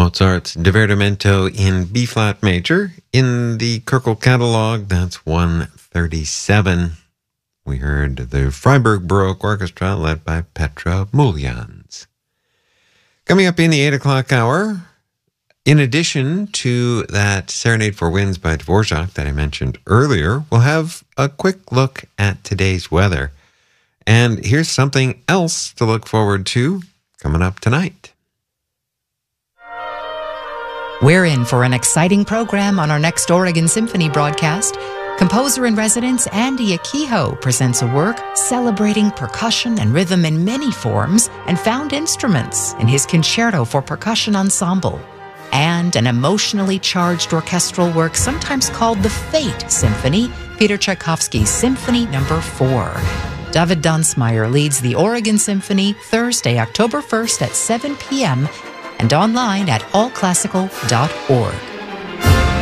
Mozart's Divertimento in B-flat major. In the Kirkle catalog, that's 137. We heard the Freiburg Baroque Orchestra led by Petra Muljans. Coming up in the 8 o'clock hour, in addition to that Serenade for Winds by Dvorak that I mentioned earlier, we'll have a quick look at today's weather. And here's something else to look forward to coming up tonight. We're in for an exciting program on our next Oregon Symphony broadcast. Composer-in-residence Andy Akiho presents a work celebrating percussion and rhythm in many forms and found instruments in his Concerto for Percussion Ensemble, and an emotionally charged orchestral work sometimes called the Fate Symphony, Peter Tchaikovsky's Symphony No. 4. David Dunsmeyer leads the Oregon Symphony Thursday, October 1st at 7 p.m. and online at allclassical.org.